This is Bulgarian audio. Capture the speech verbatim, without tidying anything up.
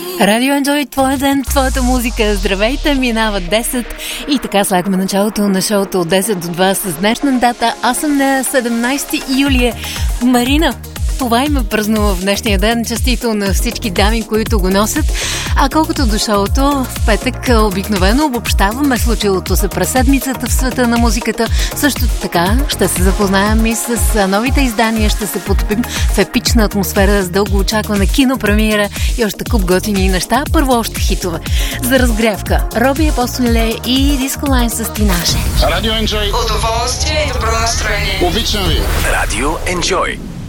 Радио Enjoy, твоя ден, твоята музика. Здравейте, минава десет и така слагаме началото на шоуто от десет до два с днешна дата. Аз съм на седемнайсети юли. Марина, това име празнува в днешния ден. Честито на всички дами, които го носят. А колкото до шоуто, в петък обикновено обобщаваме случилото се през седмицата в света на музиката. Също така ще се запознаем и с новите издания. Ще се потопим в епична атмосфера с дълго очаквана кинопремиера и още куп готини неща. Първо още хитове. За разгрявка Роби Апостоле и Диско Лайн с Тинаше. Радио Enjoy. Удоволствие и добро настроение. Обичам ви. Радио Enjoy.